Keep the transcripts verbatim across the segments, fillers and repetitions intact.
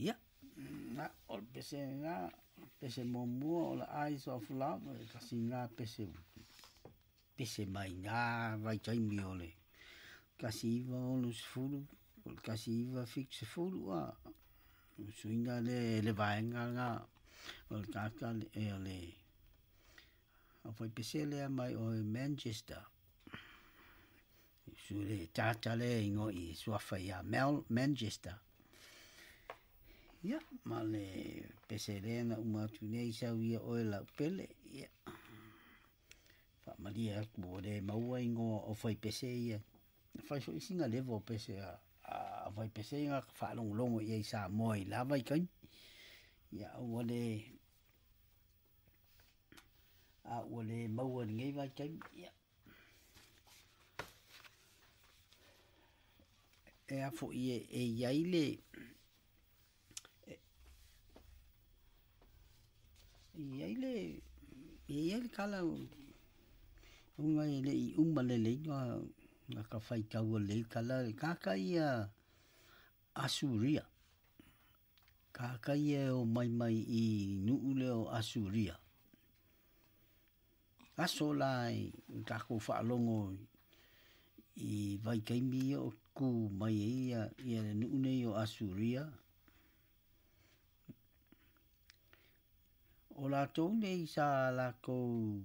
Ia. Na o pese nga pese momua o la eyes of love kasi nga pese pese mai nga vai taimi ole kasi iwa olu sifuru kasi iwa fix sifuru a suinga le le vaenga nga o le kaka le e ole o foi pese le mai o Manchester su le tata le ingo i suafa ia Mel Manchester. Ya, male pesere na uma tune isa ia o la pele ya. Fa malia ko de maua ingo o foi pese ia. Fa so isinga levo pese a a vai pese nga fa long long ia isa moi la vai kan. Ya o le a o le maua ngai vai kan ya. E a fo ia e ia ile ia ile ia ile kala unga ile i umba le le nga nga ka fai ka o le kala ka ka ia Asuria ka ka ia o mai mai i nu le o Asuria asolai ka ko fa longo i vai kai mi o ku mai ia ia nu ne o Asuria. O la tau nei sa la ko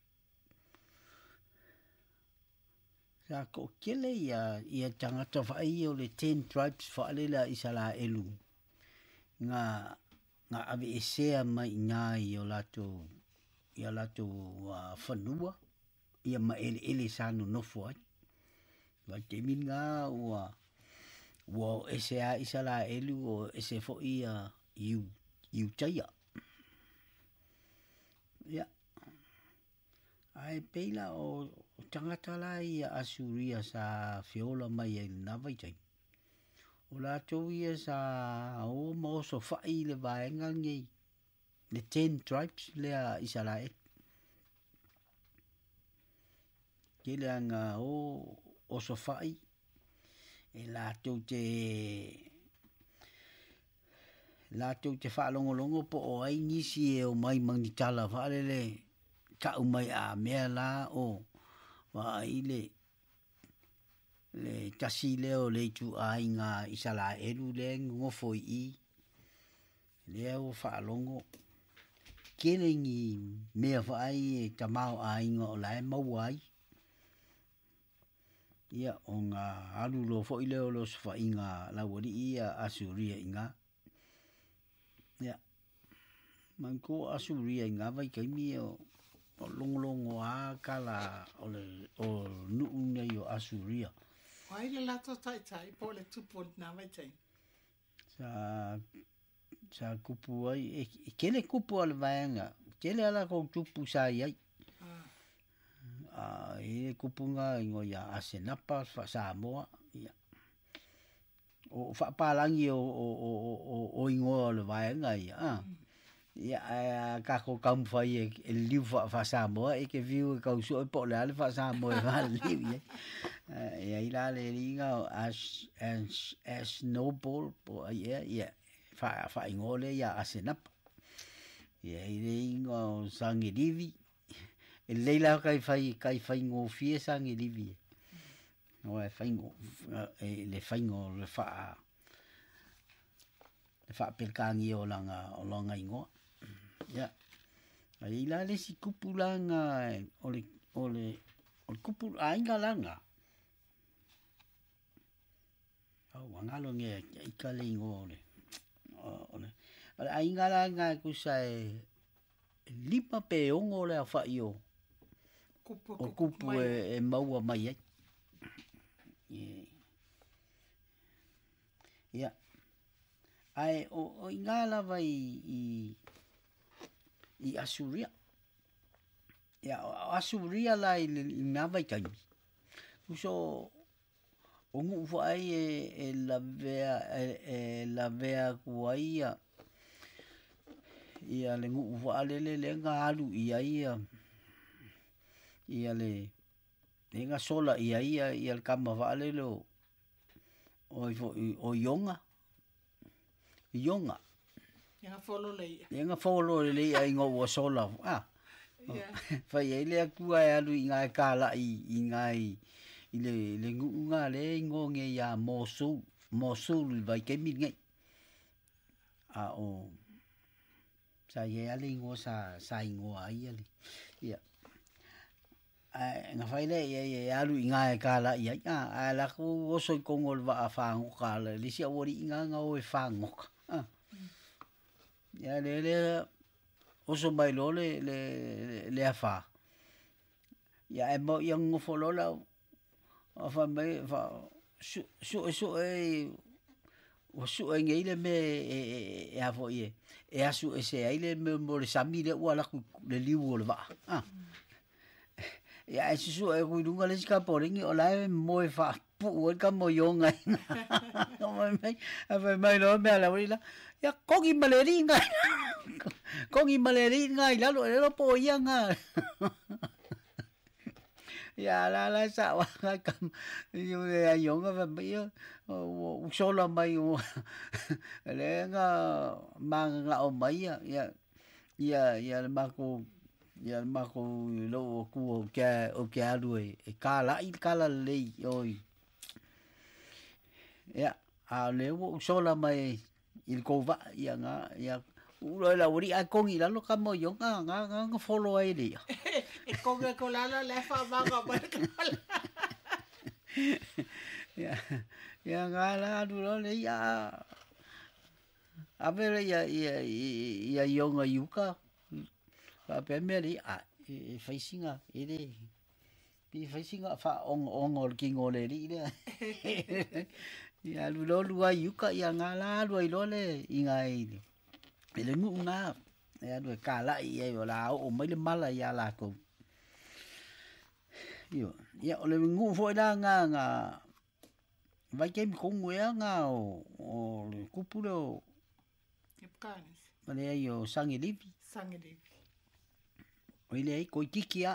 sa ko kele ia ia tangata whai o le ten tribes whaale la isa la elu nga nga ave esea mai nga i o la tau ia la tau uh, whanua ia ma ele ele sanu nofo ai wa te min nga ua ua esea isa la elu o ese fo ia iu iu taia. Ya. Ai peila o tangata la ia Asuria sa fiola mai e navai tai. O la tau ia sa o mo so fai le vaenga ngai le ten tribes le a Israel. Kele anga o o so fai e la tau te la tau te whaalongo longo po o ai nisi e o mai mangi tala whaalele ka umai a mea la o wa ile le tasi leo le tu a inga isala eru le ngofo i le o whaalongo kele ngi mea whaai e tamau a inga o lae mauai ia o ngā alu lo fo i leo lo sfa inga la wari ia Asuria inga. Ya. Man ko Asuria nga vai kai mi o long long o a kala o le o nu nei o Asuria. Ai le lato tai tai po le tupo na vai tai. Sa sa kupu ai e kele kupu al vaenga. Kele ala ko tupu sa ai. Ah, e kupu nga ngo ya asenapa fa sa moa. Ya. O fa palangi o o o o ingo le vaenga ia. Ya ka ko kam fai e liu fa fa Samoa e ke viu ka uso e po le ale fa Samoa va liu ye ya ila le linga as as as noble po ya ya fa fa ingole ya asenap ya ile ingo sangi divi e leila kai fai kai fai ngo fie sangi divi no e fai ngo e le fai ngo le fa le fa pelkangi o langa o langa ingo. Ya. Ai la le si kupulanga ole ole ole kupul ainga langa. Au wangalo nge ikale ngole. Ole. Ole ainga langa ku sai lipa pe ongo le fa io. Kupu o kupu e, e maua mai ai. Ye. Ya. Ai o, o ingala vai i i Asuria. Ya Asuria la i na vai kai. Uso o ngu vai e, e la vea e, e la vea kuaia. Ia le ngu vai le le nga alu ia ia. Ia le le nga sola ia ia ia le kama vale lo o o yonga. ionga. Ia follow lei. Ia nga folo le ai ngo wa sola. Ah. Ia. Fai ai le kua e alu i ngai kala i i ngai i le le ngunga le ngo nge ya mosu mosu vai ke mi ngai. A o sa ye ali ngo sa sa ngo ai ali. Ia. Ai nga fai le ye ye alu i ngai kala i ai. Ah, ala ko o so ko ngol va fa ngo kala le si ori nga nga o fa ngo. Ah. Ya le le oso mai lo le le le afa ya e mo yang ngo folo la afa mai fa su su su e o su e ngai le me e a fo ye e asu e se ai le me mo le sami le wala ku le liu le va ah ya e su e ku dunga le ska poringi o la mo e fa pu o ka mo yo ngai no mai afa mai lo me la wila ya kogi maleri ngai kogi maleri ngai la lo lo po ya nga ya la la sa wa kam yo ya yo nga va yo o solo mai o le nga ma nga o mai ya ya ya ya ma ko ya ma ko lo ku o ke o ke alu e kala i kala le oi ya a le o solo mai il kova ia nga ia ulo la uri a kongi la lo ka mo yo nga nga nga follow ai dia E konga ko la la le fa va ga ba ka. Ya ya nga la du lo le ya a ver ya ya ya yo nga yuka pa pe me ri a e facing a ele pi facing a fa on on ol king ole ri le ya lu lo lu yuka ya nga la lu i lo le ingai ele ngu nga ya du ka la i e la o mai le mala ya la ko yo ya ole ngu fo da nga nga vai ke mi kongu ya nga o o le kupulo Ipkanis. mane yo sangi livi Sangi livi. Ele ai ko kikia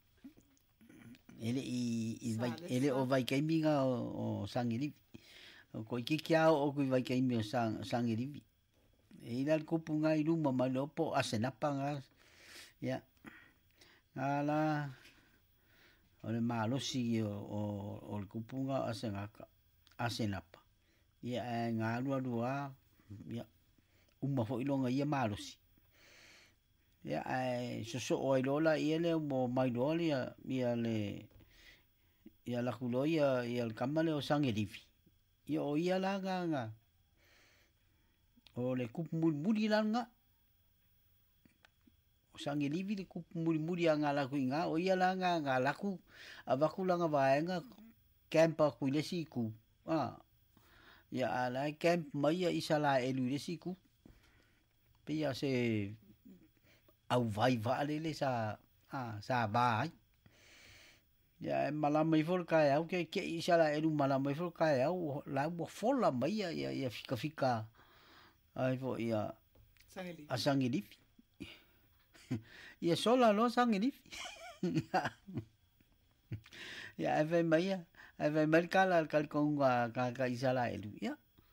ele i i vai ele o vai ke mi nga o sangi livi ko kikia o ko vai ke mi o sang sangi livi e ila ko punga i luma ma lo po asenapa nga ya ala ole malo si o o o kupunga asenaka asenapa ya nga lu lua ya uma fo ilonga ia malo si ya ai so so o ilola ile mo mai lo ia ia le ia la kuloia ia el kamale o sangelivi ia o ia la nga nga o le kupu muri muri la nga o sangelivi le kupu muri muri nga la kuinga o ia la nga nga la ku avaku la nga vaenga campa ku le siku ah ya ala camp mai ia isala elu le siku pe ia se au vai vale le sa ah sa vai ya malama i for kai au ke ke isala elu malama i for kai au la mo fola mai ia ia fika fika ai fo ia Sangelivi. a sangelivi ia sola lo sangelivi ya ave mai ia ave mai kala kal konga ka ka isala elu ya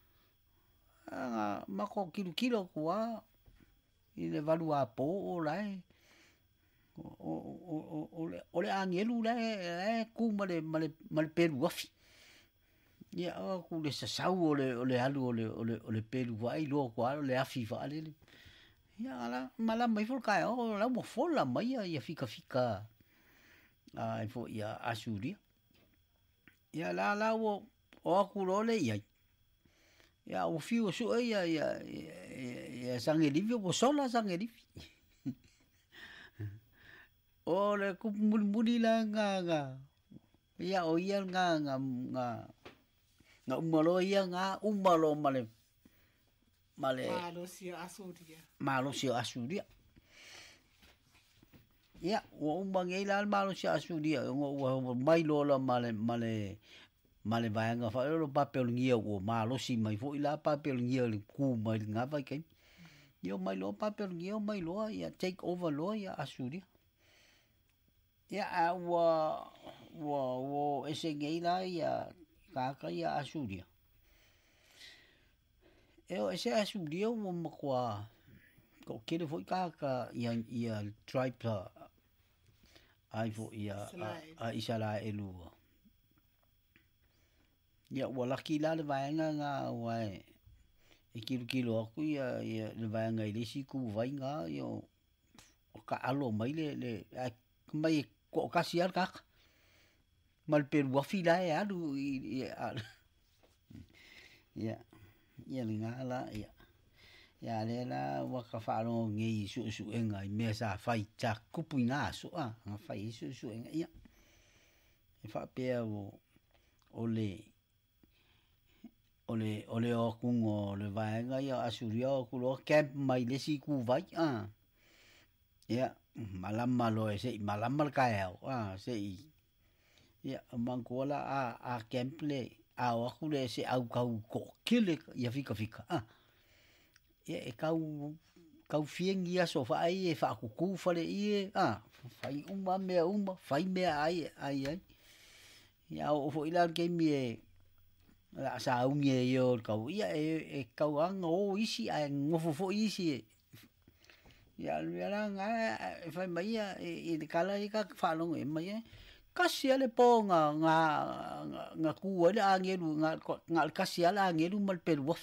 ah ma ko kilo kilo kwa ile valua po lai o o o o le o le angelu le e ku male male male peru afi ya o ku le sa sau o le o le alu o le o le o le peru vai lo kwa le afi va le ya ala mala mai fol kai o la mo fola mai ya fika fika ai fo ya asuri ya la la o o ku lo le ya ya o fio su ya ya ya sangelivi o sola sangelivi o le ku muri la nga nga ya o ia nga nga nga nga umalo ia nga umalo male male Malo si asuria. malo si asuria ya o umbange la malo si asuria o mai lo la male male male vanga fa lo papel ngia o malo si mai fo ila papel ngia le ku mai nga vai ke yo mai lo papel ngia mai lo ya take over lo ya asuria ya wa wa wa ese ngai la ya ka ka ya asuria e o se asu dio mo makwa ko kele foi ka ka ia ia tribe ai fo ia a isala elu ia wala kila le vaenga nga wai e kilo kilo aku ia ia le vaenga ile si ku vai nga yo o ka alo mai le le mai ko kasiar ka mal per wa fila e alu ia ia ia nga la ia ya le la wa ka fa lo ngi su su enga me sa fai cha kupu nga so a nga fai su su enga ia e fa pe o ole ole ole o kungo le va nga ia asurio ku lo camp mai le si ku vai a ia malama lo ese malama ka a se ia mangola a a camp le a o ku le se au ka ko kile ia fika fika a ia e kau kau fieng ia so fa ai e fa ku ku fa le ie a fai uma me uma fai me ai ai ai ia o fo ila ke mi e la sa un ye yo kau ia e e kau ang o isi a ngofo fo isi ia ia nga fai mai ia e de kala i ka fa long e mai kasi ale po nga nga nga ku ale angelu nga nga kasi ale angelu mal peru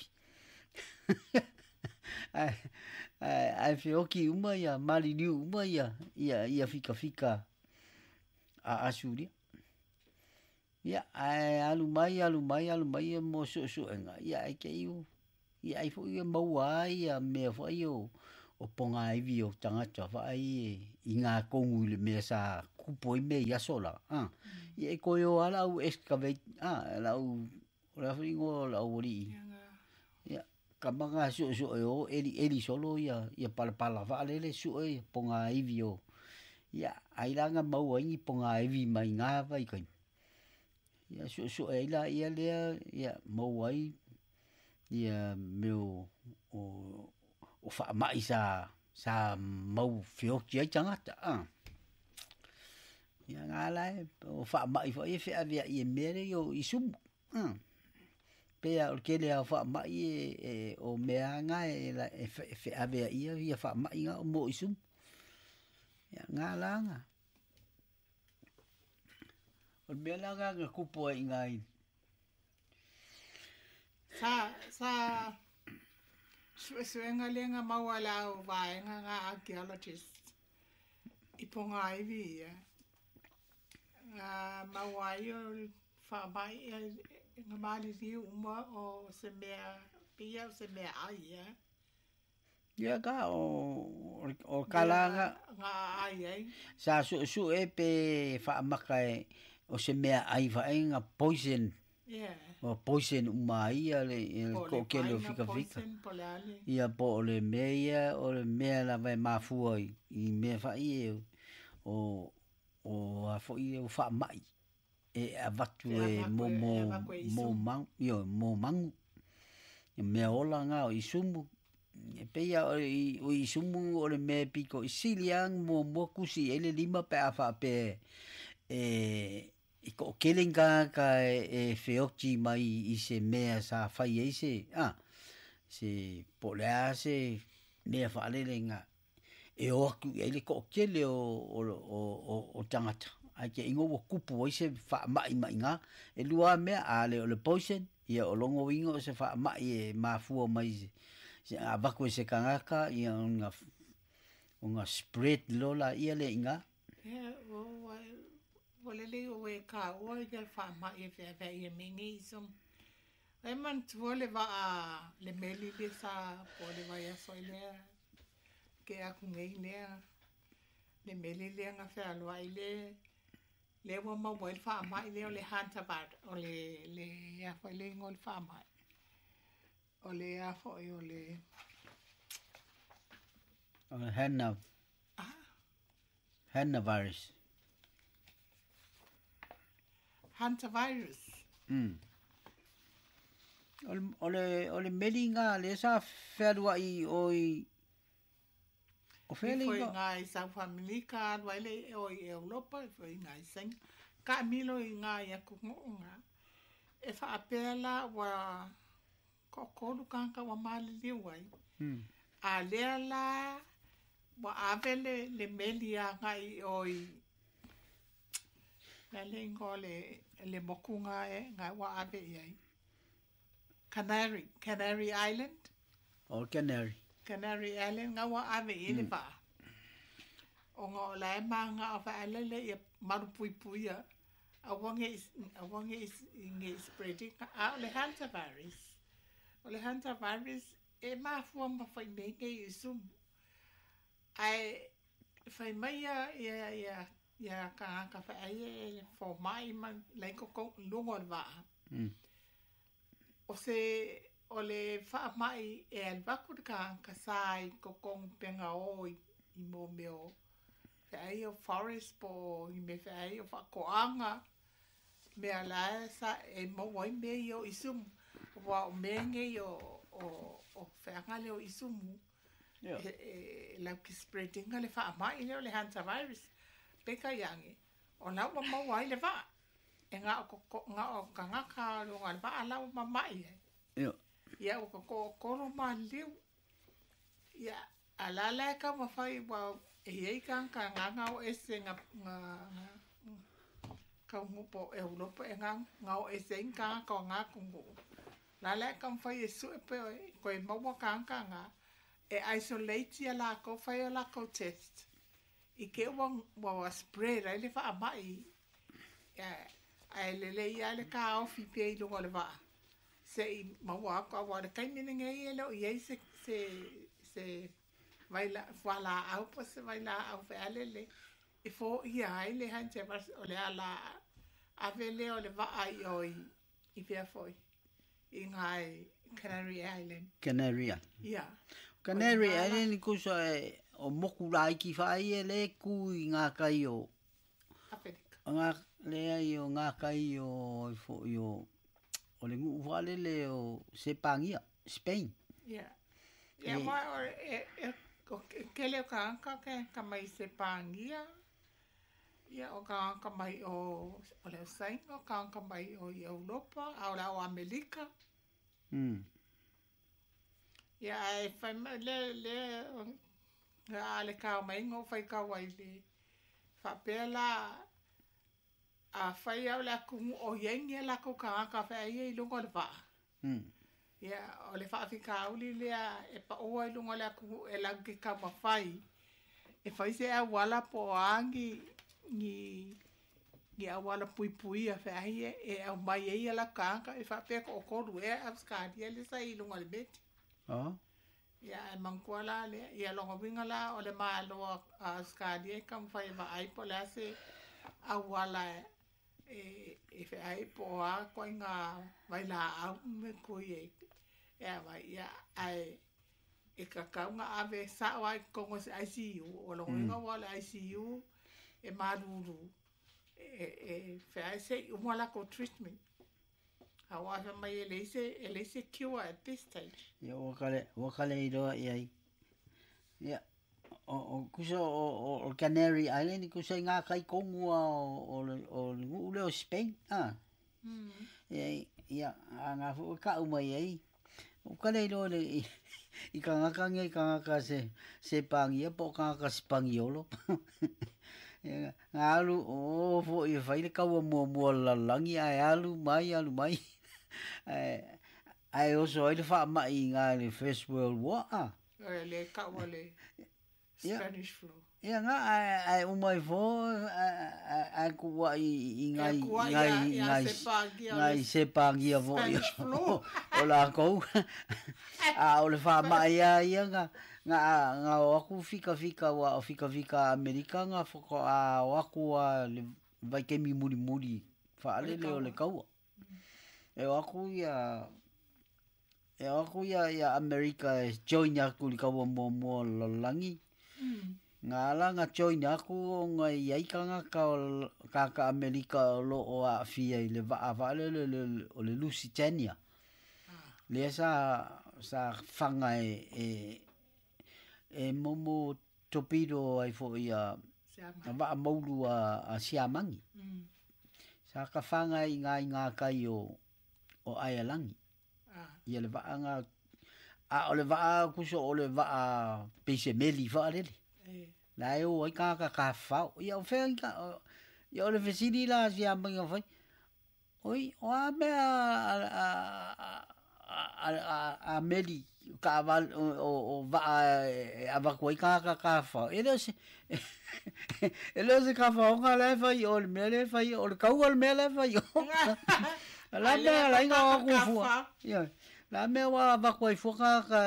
ai ai fio ki uma ia mali ni uma ia ia ia fica fica a asuri ia ai alu mai alu mai alu mai mo so so nga ia ai ke iu ia ai fo ia mau ai ia me fo io o ponga ai vi o tanga cha fa ai inga kongu le me sa kupo me ia sola ah ia ko yo ala u excavate ah la u la fringo la ori ia kamanga su su o eli eli solo ia ia pala pala va le le su e ponga ai vio ia ai langa mau ai ponga ai vi mai nga vai kai ia su su e la ia le ia mau ai ia meu o o fa mai sa sa mau fio ki ai tanga ah ia ngala o fa mai fo ia fe avia ia mere yo isum ah pe o ke le fa mai e o meanga e la e fe ave ia ia fa mai nga mo isum ya nga la nga o me la nga nga kupo i ngai sa sa suenga le nga mawala o vai nga nga archaeologist iponga ivi nga mawayo fa mai nga mali di uma o se mea pia o se mea ai ya ia ka o o kala nga ai ai sa su su e pe fa makai o se mea ai va nga poison yeah o poison uma ia le ko ke lo fica fica ia po le meia o le mea la vai mafu i me fa i o o a fo i o fa mai e avatu e mo mo mo mang io mo mang me ola nga o isumu e peia o o isumu o le me piko isiliang mo mo kusi ele lima pe afa pe e e ko kelenga ka e feoki mai i se mea sa fai e se ah se polea se me fa le nga e o ele ko kele o o o o tangata ai ke ingo wo kupu i se fa mai mai nga e lua me ale o le poison ia o longo ingo se fa mai e mafu mai se a vaku se kangaka ia nga nga spread lola ia le nga yeah o o le le o e ka o i ke fa mai e fe fe e mingi som e man tuole va a le meli le sa po le vai a soile ke a kungai le le meli le nga fe alwa ile le wa ma wel fa mai le le hanta bad o le le ya fa le ngol fa mai o le ya fo o le o henna ah henna virus hanta virus mm o le o le melinga le sa ferwa i oi o felinga ngai sa family ka wa le o Europa foi ngai sen ka milo i ngai ya ku nga e fa apela wa ko kolu kanka wa mali liwai. Mm. A lea la wa avele le melia ngai oi. Na le ngole le mokunga e ngai wa ave iai. Canary, Canary Island. O Canary. Canary Island nga wa ave ile pa. O nga o lai manga o fa alele e maru pui pui a. A wange is, a wange is, inge spreading. A o le hantavirus. O le hantavirus e ma fua ma fai menge i sum. Ai fai mai ia ia ia ia ka ka fai ai e fo mai ma lai ko ko lungo va. Mm. O se o le wha mai e alwaku ka ka sai ko kong penga o i, i mo meo. Fe ai o forest po i me fe ai o whakoanga. Mea lae sa e mo wai me i o isum. Wa o menge i o, o, o whaangale o isumu. Yeah. E, e lau ki spreadinga le wha mai leo le hantavirus. Peka yangi. O lau ma mau wai le wha. E ngā o, ko, ngā o ka ngaka lo ngā le wha a lau ma mai e. Yeah. Ia o ka ko koro ma liu. Ia ala la ka ma fai wa e ei kan ka nga nga o ese nga nga ka ngupo e ulopo e nga nga o ese ka ka nga kungu. La la ka fai e su e pe ko e mo ka ka nga e isolate ia la ko fai la ko test. I ke wa wa spray la le fa mai. Ia ai le le ia le ka o fi pe i lo le va. Se ma wa ka wa de kai mine ngai ele o ye se se se vai la fa la au pa se vai la au fe alele e fo ia ai le han che vas o le ala avele o le va ai oi i pe foi in hai Canary Island. Canary Island. Ia. Canary Island ko sa o moku lai ki fai e le ku i ngā kai o Afrika. ngā le ai o ngā kai o i fo i o o le ngu wale le o Sepangia, Spain. Ia. Ia E- mai o e e ko ke le ka ka ke ka mai se pangia. Ia o ka ka mai o o le sain o ka ka mai o Europa, au la o Amerika. Mm. Ia e fai ma- le le a le ka mai ngo fai ka wai le. Fa pela a fai au la ku o yengi la ko ka ka fai i lungo le va. Mm. Ia o le fa fika uli le e pa o i lungo le ku e la ke ka ma fai. E fai se a wala po angi ni ni a wala pui pui a fai e e a mai e la ka ka e fa pe ko ko e a ska dia le sai lungo le beti. Oh. Ia e mankuala le ia longa winga la o le malo a skadi e kam fai va ai po la se a wala e e fe ai po a ko nga vai la a me ko ye ia vai ia ai e ka ka nga ave sa wa ko ngo se I C U o lo winga wala I C U e maluru e e fe ai se u wala ko treatment. Hawa fa mai ele se ele se cure at this stage. Ia wakale, wakale i roa i ai. Ia, o, o kusa o, o, o Canary Island, kusa i ngā kai kongua o, o, le- o, le ngu leo Spain. Ah. Mm. Ia, ia, a ngā fu ka umai ai. O kale i roa le, i, i ka ngaka ngai, ka ngaka se, se pangia, po ka ngaka se pangiolo. Ia, ngā alu, o, fo i whaile kaua mua mua lalangi, ai alu mai, alu mai. ai, ai oso ai le wha mai i ngā le First World War, ah. Eh, le ka wale Yeah. Spanish flu. Ia ngā ai, ai umai fo, ai, ai kua i, i ngai, E kua ngai, ia- ia ngai, se pāngia o ngai le se pāngia fo i Spanish flu. o, o la kou. A o le wha mai ia ia ngā, ngā, ngā o aku fika fika wa, o fika fika Amerika ngā whako a o aku a le vaikemi muri muri, wha alele o le kaua. E o aku ia, e o aku ia, ia Amerika e join aku li kaua mua mua lalangi. Mm. Ngā la ngā join aku o ngā iaikanga ka o l- ka ka Amerika o lo o a fia i le vaa vaa le, le, le, o le Lusitania. Lea sa, sa whanga e, e, e momo topido ai fo i a, Se ama. a vaa maulu a, a siamangi. Mm. Sa ka whanga i ngā i ngā kai o, o Aialangi. Ia le va nga a o le va kuso o le va pese meli fa le. La e o ka ka ka fa. Ia o fe ka ia o le fesini la sia manga fa. Oi, o a me a a a a a meli ka va o va a va ko ka ka ka fa. Ele se ele se ka fa o ka le fa o le mele fa o le ka o le mele fa yo. La me la inga ku fu. Ia. La me wa va ko fu ka ka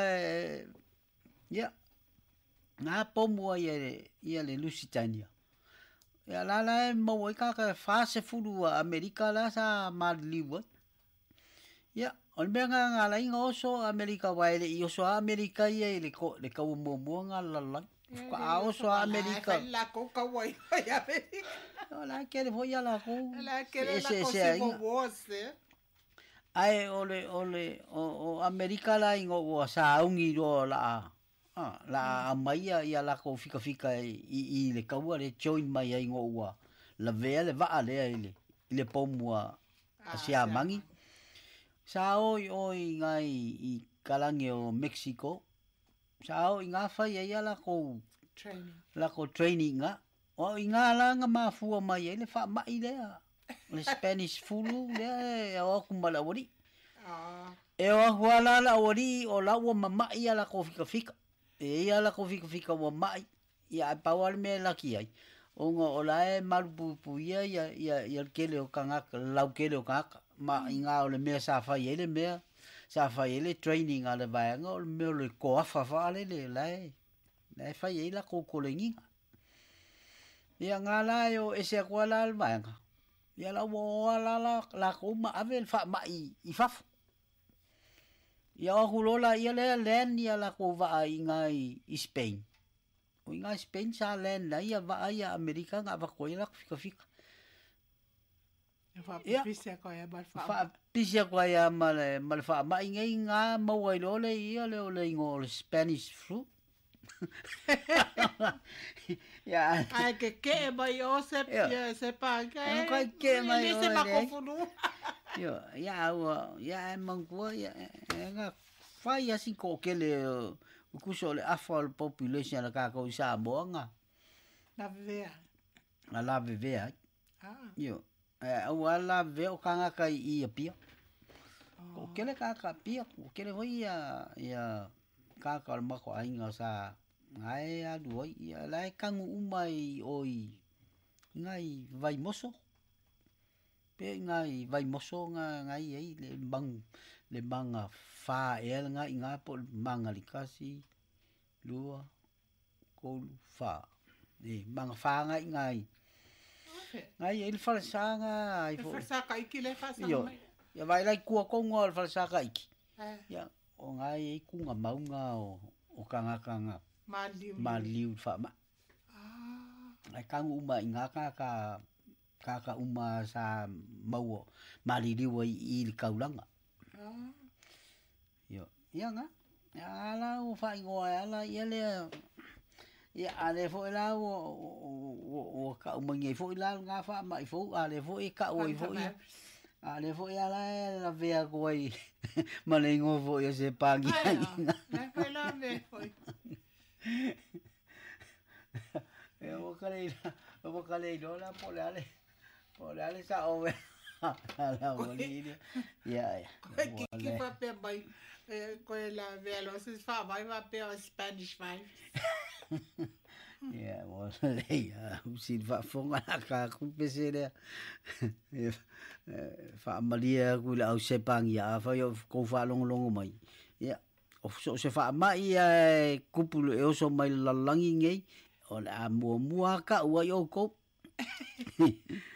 ia. Na pomo ia ia le Lusitania. Ya la la mo ka ka fa se fulu Amerika la sa madliwa. Ya, on be nga nga la inga oso Amerika wa ile i oso Amerika ia ile ko le ka mo mo nga la la. Ka oso Amerika. La ko ka wa ia Amerika. La ke le voya la ko. La ke la ko se bo se. Ai ole ole o Amerika la ingo wa sa ungi ro la. Ah, la maia ia la ko fika fika i i le kaua le join mai ai ngoa. La vea le va ale ile. Ile pomua asia mangi. Sa oi oi ngai i kalange o Mexico. Sa oi nga fa ia la ko training. La ko training nga. O nga la nga mafua mai ile fa mai le. Le Spanish fulu le o kumala wori. Ah. E o huala la wori o la wa mama ia la ko fika fika. E ia la ko fika fika wa mai ia pawal me la ki ai o ngo o la e malu pu ia ia ia ia kele o kanga lau kele o kanga ma inga o le me sa fa ile me sa fa ile training ale vai ngo me le ko fa fa le le la e la fa ile ko ko le ngi ia nga la yo e se ko la al vai ia la wo la la la ko ma ave fa mai i fa ia o lola ia le len ia la ko va inga i Spain. O inga Spain sa len la ia va ia Amerika nga va ko ia fika fika. Fa pisia ko ia ba fa. Fa pisia ko ia mal mal fa ma inga inga mo wai lo le ia le le ngo Spanish flu. Ya. Ai que que ba yo se se pa que. Ko ke mai o. Se pa ko fulu. Yo, ya o ya mangua ya nga fai assim ko kele o kuso le afal population la ka ko sa bonga. La vea. La la vea. Ah. Yo, eh o la ve o kanga kai i pia. O kele ka ka pia, o kele hoi ya ya ka ka ma ko ainga sa ngai a duoi ya la kangu umai oi ngai vai moso. Pe ngai vai moso nga ngai ai le bang le banga fa el nga inga po manga likasi lua ko fa e manga fa nga ngai ngai el fa sanga ai fo fa ka iki le fa sa mai ya vai lai ku ko ngol fa sa ka iki ya o ngai ku nga maunga o o kanga kanga maliu maliu fa ma ah ai kangu ma inga ka ka kaka uma sa mau maliri wa i kaulanga ah yo ya nga ala o fa ngo ala ele ya ale fo la o o ka uma nge fo la nga fa mai fo ale fo e ka o fo ale fo ya la la vea ko i malengo fo yo se pangi na ko la me fo e o kale o kale do la po la le po la le sa o la bolina ya ya que va pe bai ko la vea lo se fa vai va pe Spanish vai ya mo le ya si va fonga ka ku pese le fa malia ku la o se pang ya fa yo ko fa long long mai ya o so se fa mai ku pu e o so mai la langi ngai o la mo mo ka o yo ko